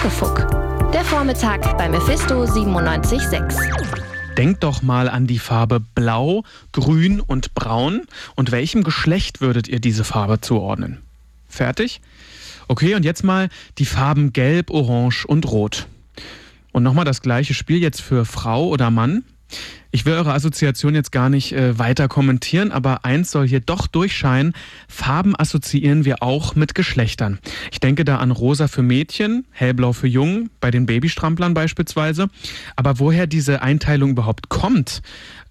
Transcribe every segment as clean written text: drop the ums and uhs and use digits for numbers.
Muckefuck. Der Vormittag bei Mephisto 97.6. Denkt doch mal an die Farbe Blau, Grün und Braun. Und welchem Geschlecht würdet ihr diese Farbe zuordnen? Fertig? Okay, und jetzt mal die Farben Gelb, Orange und Rot. Und nochmal das gleiche Spiel jetzt für Frau oder Mann. Ich will eure Assoziation jetzt gar nicht weiter kommentieren, aber eins soll hier doch durchscheinen: Farben assoziieren wir auch mit Geschlechtern. Ich denke da an Rosa für Mädchen, Hellblau für Jungen, bei den Babystramplern beispielsweise. Aber woher diese Einteilung überhaupt kommt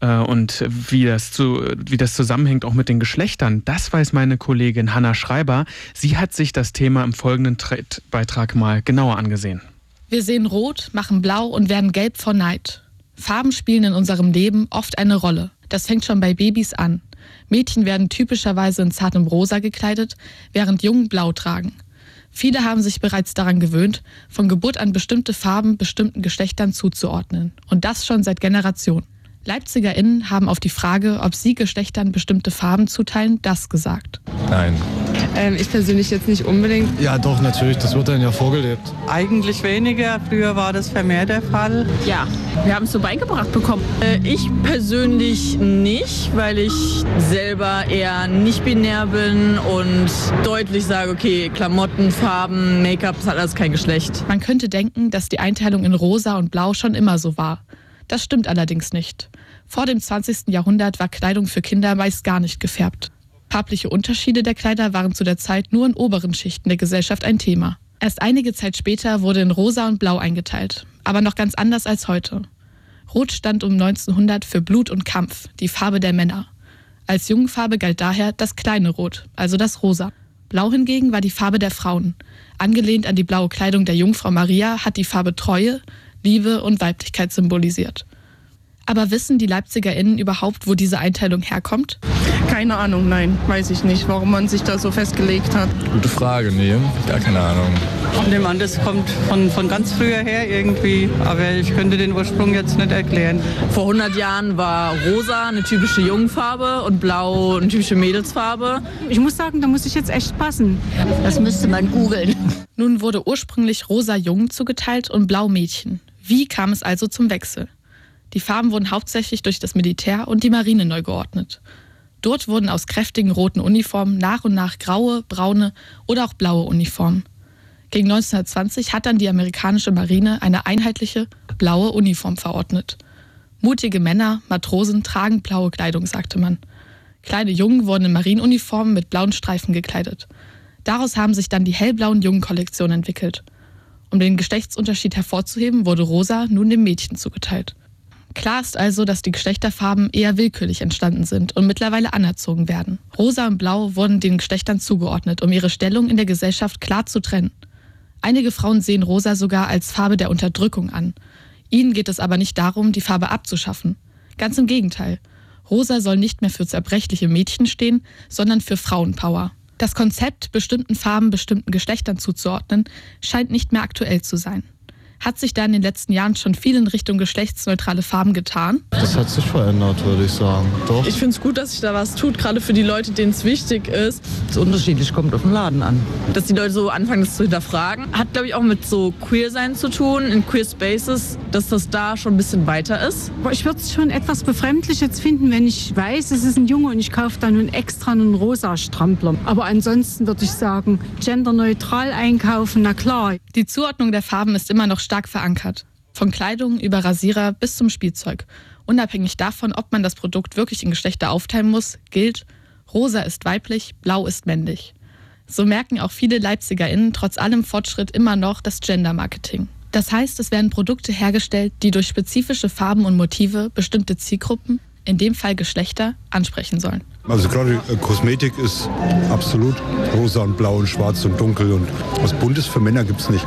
und wie das zusammenhängt auch mit den Geschlechtern, das weiß meine Kollegin Hanna Schreiber. Sie hat sich das Thema im folgenden Beitrag mal genauer angesehen. Wir sehen Rot, machen Blau und werden gelb vor Neid. Farben spielen in unserem Leben oft eine Rolle. Das fängt schon bei Babys an. Mädchen werden typischerweise in zartem Rosa gekleidet, während Jungen Blau tragen. Viele haben sich bereits daran gewöhnt, von Geburt an bestimmte Farben bestimmten Geschlechtern zuzuordnen. Und das schon seit Generationen. LeipzigerInnen haben auf die Frage, ob sie Geschlechtern bestimmte Farben zuteilen, das gesagt. Nein. Ich persönlich jetzt nicht unbedingt. Ja, doch, natürlich, das wird dann ja vorgelebt. Eigentlich weniger, früher war das vermehrt der Fall. Ja, wir haben es so beigebracht bekommen. Ich persönlich nicht, weil ich selber eher nicht binär bin und deutlich sage, okay, Klamotten, Farben, Make-up, das hat alles kein Geschlecht. Man könnte denken, dass die Einteilung in Rosa und Blau schon immer so war. Das stimmt allerdings nicht. Vor dem 20. Jahrhundert war Kleidung für Kinder meist gar nicht gefärbt. Farbliche Unterschiede der Kleider waren zu der Zeit nur in oberen Schichten der Gesellschaft ein Thema. Erst einige Zeit später wurde in Rosa und Blau eingeteilt, aber noch ganz anders als heute. Rot stand um 1900 für Blut und Kampf, die Farbe der Männer. Als Jungenfarbe galt daher das kleine Rot, also das Rosa. Blau hingegen war die Farbe der Frauen. Angelehnt an die blaue Kleidung der Jungfrau Maria hat die Farbe Treue, Liebe und Weiblichkeit symbolisiert. Aber wissen die LeipzigerInnen überhaupt, wo diese Einteilung herkommt? Keine Ahnung, nein, weiß ich nicht, warum man sich da so festgelegt hat. Gute Frage, nee, gar keine Ahnung. Ich nehme an, das kommt von ganz früher her irgendwie, aber ich könnte den Ursprung jetzt nicht erklären. Vor 100 Jahren war Rosa eine typische Jungenfarbe und Blau eine typische Mädelsfarbe. Ich muss sagen, da muss ich jetzt echt passen. Das müsste man googeln. Nun wurde ursprünglich Rosa Jungen zugeteilt und Blau Mädchen. Wie kam es also zum Wechsel? Die Farben wurden hauptsächlich durch das Militär und die Marine neu geordnet. Dort wurden aus kräftigen roten Uniformen nach und nach graue, braune oder auch blaue Uniformen. Gegen 1920 hat dann die amerikanische Marine eine einheitliche blaue Uniform verordnet. Mutige Männer, Matrosen tragen blaue Kleidung, sagte man. Kleine Jungen wurden in Marineuniformen mit blauen Streifen gekleidet. Daraus haben sich dann die hellblauen Jungenkollektionen entwickelt. Um den Geschlechtsunterschied hervorzuheben, wurde Rosa nun dem Mädchen zugeteilt. Klar ist also, dass die Geschlechterfarben eher willkürlich entstanden sind und mittlerweile anerzogen werden. Rosa und Blau wurden den Geschlechtern zugeordnet, um ihre Stellung in der Gesellschaft klar zu trennen. Einige Frauen sehen Rosa sogar als Farbe der Unterdrückung an. Ihnen geht es aber nicht darum, die Farbe abzuschaffen. Ganz im Gegenteil. Rosa soll nicht mehr für zerbrechliche Mädchen stehen, sondern für Frauenpower. Das Konzept, bestimmten Farben bestimmten Geschlechtern zuzuordnen, scheint nicht mehr aktuell zu sein. Hat sich da in den letzten Jahren schon viel in Richtung geschlechtsneutrale Farben getan? Das hat sich verändert, würde ich sagen. Doch. Ich finde es gut, dass sich da was tut, gerade für die Leute, denen es wichtig ist. Das ist unterschiedlich, kommt auf den Laden an. Dass die Leute so anfangen, das zu hinterfragen. Hat, glaube ich, auch mit so Queer-Sein zu tun, in Queer Spaces, dass das da schon ein bisschen weiter ist. Ich würde es schon etwas befremdlich jetzt finden, wenn ich weiß, es ist ein Junge und ich kaufe dann nun extra einen rosa Strampler. Aber ansonsten würde ich sagen, genderneutral einkaufen, na klar. Die Zuordnung der Farben ist immer noch stark verankert. Von Kleidung über Rasierer bis zum Spielzeug. Unabhängig davon, ob man das Produkt wirklich in Geschlechter aufteilen muss, gilt, rosa ist weiblich, blau ist männlich. So merken auch viele LeipzigerInnen trotz allem Fortschritt immer noch das Gender-Marketing. Das heißt, es werden Produkte hergestellt, die durch spezifische Farben und Motive bestimmte Zielgruppen, in dem Fall Geschlechter, ansprechen sollen. Also gerade Kosmetik ist absolut rosa und blau und schwarz und dunkel und was Buntes für Männer gibt's nicht.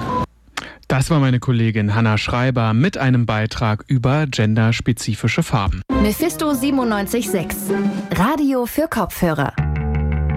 Das war meine Kollegin Hanna Schreiber mit einem Beitrag über genderspezifische Farben. Mephisto 97.6. Radio für Kopfhörer.